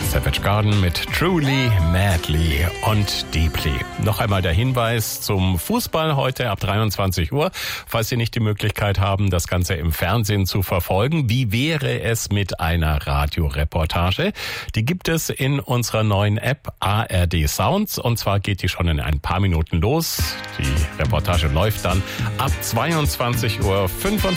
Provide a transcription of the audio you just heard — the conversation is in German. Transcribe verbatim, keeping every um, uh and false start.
Savage Garden mit Truly, Madly und Deeply. Noch einmal der Hinweis zum Fußball heute ab dreiundzwanzig Uhr. Falls Sie nicht die Möglichkeit haben, das Ganze im Fernsehen zu verfolgen, wie wäre es mit einer Radioreportage? Die gibt es in unserer neuen App A R D Sounds und zwar geht die schon in ein paar Minuten los. Die Reportage läuft dann ab zweiundzwanzig Uhr fünfundvierzig.